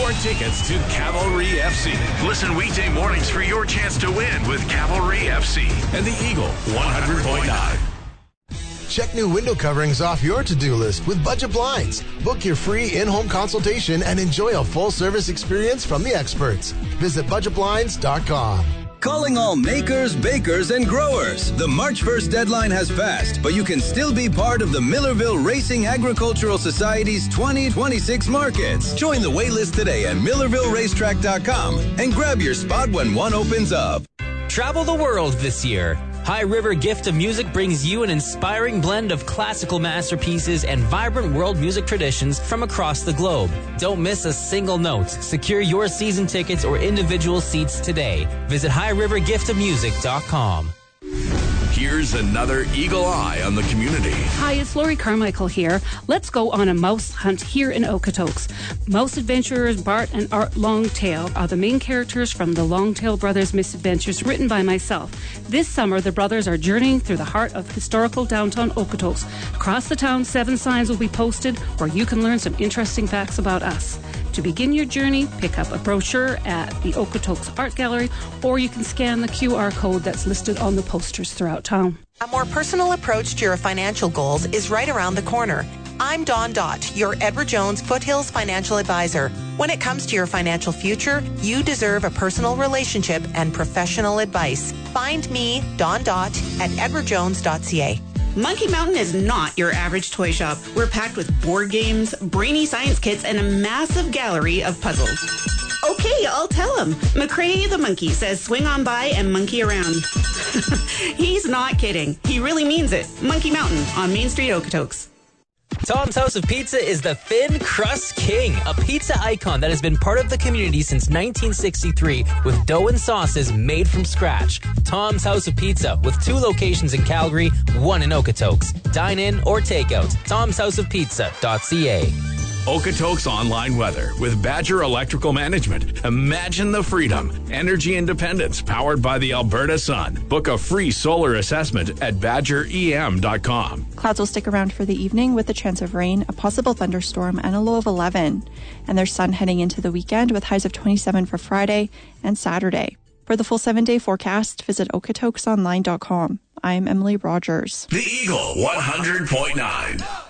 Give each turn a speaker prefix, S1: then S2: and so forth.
S1: your tickets to Cavalry FC. Listen weekday mornings for your chance to win with Cavalry FC and the Eagle 100.9.
S2: Check new window coverings off your to-do list with Budget Blinds. Book your free in-home consultation and enjoy a full-service experience from the experts. Visit budgetblinds.com.
S3: Calling all makers, bakers, and growers. The March 1st deadline has passed, but you can still be part of the Millerville Racing Agricultural Society's 2026 markets. Join the waitlist today at MillervilleRacetrack.com and grab your spot when one opens up.
S4: Travel the world this year. High River Gift of Music brings you an inspiring blend of classical masterpieces and vibrant world music traditions from across the globe. Don't miss a single note. Secure your season tickets or individual seats today. Visit highrivergiftofmusic.com.
S1: Here's another Eagle Eye on the community.
S5: Hi, it's Lori Carmichael here. Let's go on a mouse hunt here in Okotoks. Mouse adventurers Bart and Art Longtail are the main characters from the Longtail Brothers Misadventures, written by myself. This summer, the brothers are journeying through the heart of historical downtown Okotoks. Across the town, 7 signs will be posted where you can learn some interesting facts about us. To begin your journey, pick up a brochure at the Okotoks Art Gallery, or you can scan the QR code that's listed on the posters throughout town.
S6: A more personal approach to your financial goals is right around the corner. I'm Dawn Dott, your Edward Jones Foothills financial advisor. When it comes to your financial future, you deserve a personal relationship and professional advice. Find me, Dawn Dott, at edwardjones.ca.
S7: Monkey Mountain is not your average toy shop. We're packed with board games, brainy science kits, and a massive gallery of puzzles. Okay, I'll tell him. McCrae the monkey says swing on by and monkey around. He's not kidding. He really means it. Monkey Mountain on Main Street, Okotoks.
S4: Tom's House of Pizza is the Thin Crust King, a pizza icon that has been part of the community since 1963 with dough and sauces made from scratch. Tom's House of Pizza with 2 locations in Calgary, 1 in Okotoks. Dine in or take out. tomshouseofpizza.ca.
S1: Okotoks online weather with Badger Electrical Management. Imagine the freedom, energy independence powered by the Alberta sun. Book a free solar assessment at badgerem.com.
S8: Clouds will stick around for the evening with a chance of rain, a possible thunderstorm, and a low of 11. And there's sun heading into the weekend with highs of 27 for Friday and Saturday. For the full 7-day forecast, visit okotoksonline.com. I'm Emily Rogers.
S1: The Eagle 100.9.